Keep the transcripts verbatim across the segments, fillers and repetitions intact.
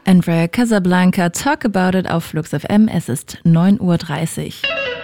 Andrea Casablanca, Talk About It auf Flux F M. Es ist neun Uhr dreißig.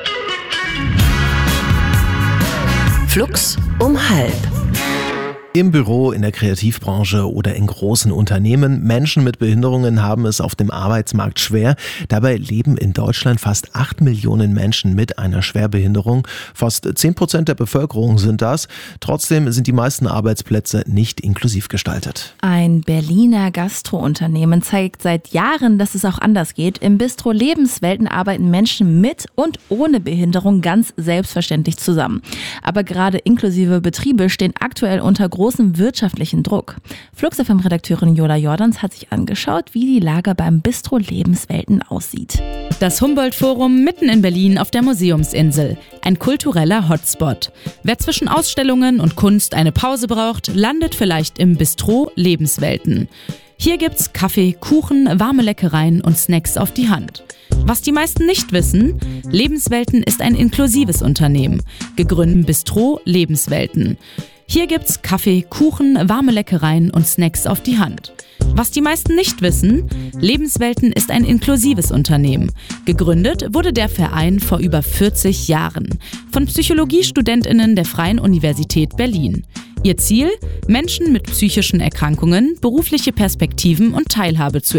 Flux um halb. Im Büro, in der Kreativbranche oder in großen Unternehmen. Menschen mit Behinderungen haben es auf dem Arbeitsmarkt schwer. Dabei leben in Deutschland fast acht Millionen Menschen mit einer Schwerbehinderung. Fast zehn Prozent der Bevölkerung sind das. Trotzdem sind die meisten Arbeitsplätze nicht inklusiv gestaltet. Ein Berliner Gastrounternehmen zeigt seit Jahren, dass es auch anders geht. Im Bistro Lebenswelten arbeiten Menschen mit und ohne Behinderung ganz selbstverständlich zusammen. Aber gerade inklusive Betriebe stehen aktuell unter großem wirtschaftlichen Druck. Flux F M-Redakteurin Jola Jordans hat sich angeschaut, wie die Lage beim Bistro Lebenswelten aussieht. Das Humboldt-Forum mitten in Berlin auf der Museumsinsel. Ein kultureller Hotspot. Wer zwischen Ausstellungen und Kunst eine Pause braucht, landet vielleicht im Bistro Lebenswelten. Hier gibt's Kaffee, Kuchen, warme Leckereien und Snacks auf die Hand. Was die meisten nicht wissen, Lebenswelten ist ein inklusives Unternehmen. Gegründet im Bistro Lebenswelten. Hier gibt's Kaffee, Kuchen, warme Leckereien und Snacks auf die Hand. Was die meisten nicht wissen, Lebenswelten ist ein inklusives Unternehmen. Gegründet wurde der Verein vor über vierzig Jahren von PsychologiestudentInnen der Freien Universität Berlin. Ihr Ziel? Menschen mit psychischen Erkrankungen berufliche Perspektiven und Teilhabe zu